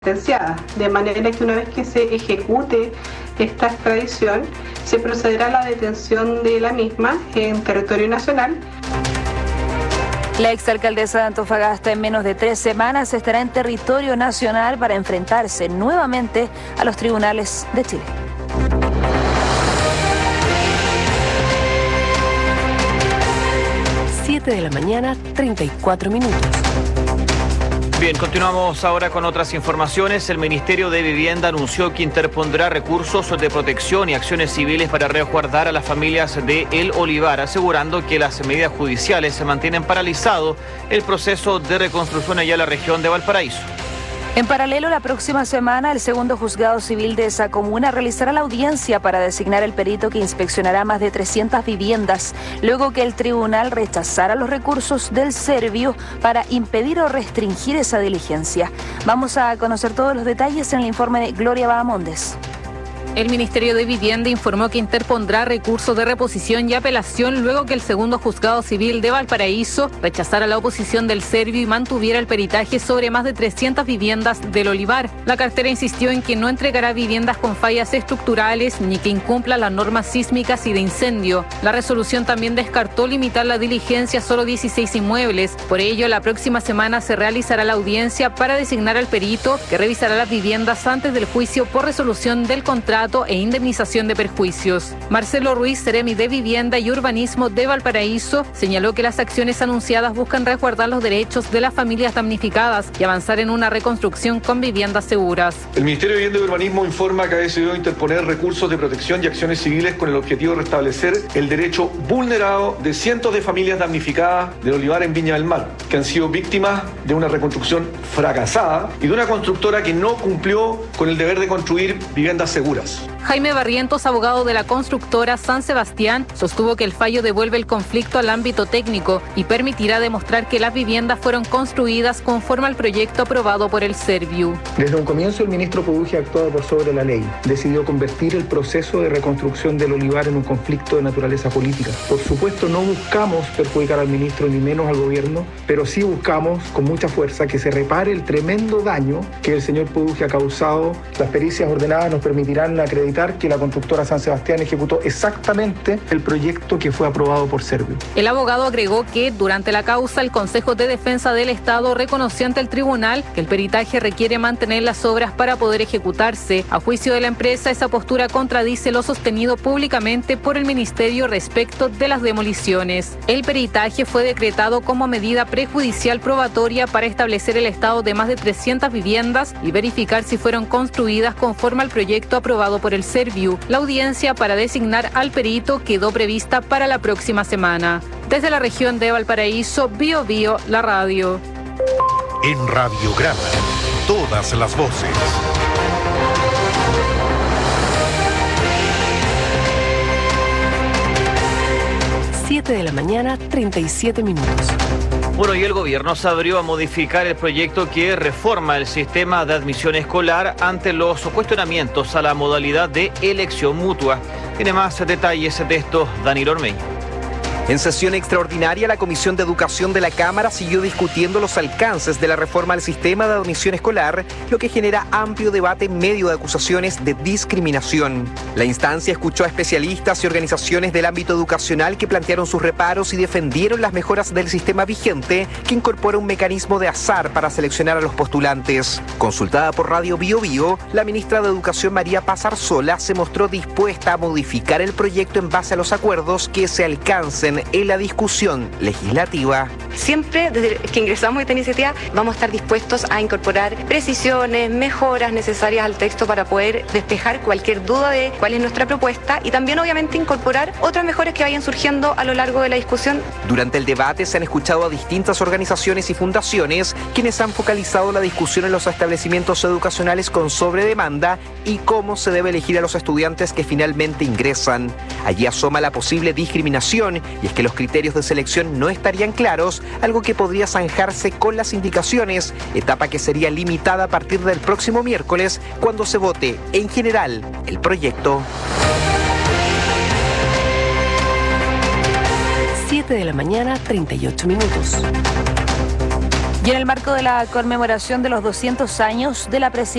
sentenciada, de manera que una vez que se ejecute esta extradición, se procederá a la detención de la misma en territorio nacional. La exalcaldesa de Antofagasta en menos de 3 semanas estará en territorio nacional para enfrentarse nuevamente a los tribunales de Chile. De la mañana, 34 minutos. Bien, continuamos ahora con otras informaciones. El Ministerio de Vivienda anunció que interpondrá recursos de protección y acciones civiles para resguardar a las familias de El Olivar, asegurando que las medidas judiciales se mantienen paralizado el proceso de reconstrucción allá en la región de Valparaíso. En paralelo, la próxima semana, el segundo juzgado civil de esa comuna realizará la audiencia para designar el perito que inspeccionará más de 300 viviendas, luego que el tribunal rechazara los recursos del Servio para impedir o restringir esa diligencia. Vamos a conocer todos los detalles en el informe de Gloria Bahamondes. El Ministerio de Vivienda informó que interpondrá recursos de reposición y apelación luego que el segundo juzgado civil de Valparaíso rechazara la oposición del Servio y mantuviera el peritaje sobre más de 300 viviendas del Olivar. La cartera insistió en que no entregará viviendas con fallas estructurales ni que incumplan las normas sísmicas y de incendio. La resolución también descartó limitar la diligencia a solo 16 inmuebles. Por ello, la próxima semana se realizará la audiencia para designar al perito que revisará las viviendas antes del juicio por resolución del contrato e indemnización de perjuicios. Marcelo Ruiz, seremi de Vivienda y Urbanismo de Valparaíso, señaló que las acciones anunciadas buscan resguardar los derechos de las familias damnificadas y avanzar en una reconstrucción con viviendas seguras. El Ministerio de Vivienda y Urbanismo informa que ha decidido interponer recursos de protección y acciones civiles con el objetivo de restablecer el derecho vulnerado de cientos de familias damnificadas del Olivar en Viña del Mar, que han sido víctimas de una reconstrucción fracasada y de una constructora que no cumplió con el deber de construir viviendas seguras. Jaime Barrientos, abogado de la constructora San Sebastián, sostuvo que el fallo devuelve el conflicto al ámbito técnico y permitirá demostrar que las viviendas fueron construidas conforme al proyecto aprobado por el Serviu. Desde un comienzo, el ministro Produje ha actuado por sobre la ley. Decidió convertir el proceso de reconstrucción del Olivar en un conflicto de naturaleza política. Por supuesto, no buscamos perjudicar al ministro ni menos al gobierno, pero sí buscamos con mucha fuerza que se repare el tremendo daño que el señor Produje ha causado. Las pericias ordenadas nos permitirán acreditar que la constructora San Sebastián ejecutó exactamente el proyecto que fue aprobado por Servio. El abogado agregó que durante la causa el Consejo de Defensa del Estado reconoció ante el tribunal que el peritaje requiere mantener las obras para poder ejecutarse. A juicio de la empresa, esa postura contradice lo sostenido públicamente por el Ministerio respecto de las demoliciones. El peritaje fue decretado como medida prejudicial probatoria para establecer el estado de más de 300 viviendas y verificar si fueron construidas conforme al proyecto aprobado por el Serviu. La audiencia para designar al perito quedó prevista para la próxima semana. Desde la región de Valparaíso, Bio Bio, la radio. En Radiograma, todas las voces. 7 de la mañana, 37 minutos. Bueno, y el gobierno se abrió a modificar el proyecto que reforma el sistema de admisión escolar ante los cuestionamientos a la modalidad de elección mutua. Tiene más detalles de esto Danilo Ormeño. En sesión extraordinaria, la Comisión de Educación de la Cámara siguió discutiendo los alcances de la reforma al sistema de admisión escolar, lo que genera amplio debate en medio de acusaciones de discriminación. La instancia escuchó a especialistas y organizaciones del ámbito educacional que plantearon sus reparos y defendieron las mejoras del sistema vigente, que incorpora un mecanismo de azar para seleccionar a los postulantes. Consultada por Radio Bio Bio, la ministra de Educación, María Paz Arzola, se mostró dispuesta a modificar el proyecto en base a los acuerdos que se alcancen en la discusión legislativa. Siempre desde que ingresamos a esta iniciativa vamos a estar dispuestos a incorporar precisiones, mejoras necesarias al texto para poder despejar cualquier duda de cuál es nuestra propuesta y también obviamente incorporar otras mejoras que vayan surgiendo a lo largo de la discusión. Durante el debate se han escuchado a distintas organizaciones y fundaciones quienes han focalizado la discusión en los establecimientos educacionales con sobredemanda y cómo se debe elegir a los estudiantes que finalmente ingresan. Allí asoma la posible discriminación, y es que los criterios de selección no estarían claros, algo que podría zanjarse con las indicaciones, etapa que sería limitada a partir del próximo miércoles, cuando se vote en general el proyecto. 7 de la mañana, 38 minutos. Y en el marco de la conmemoración de los 200 años de la presidencia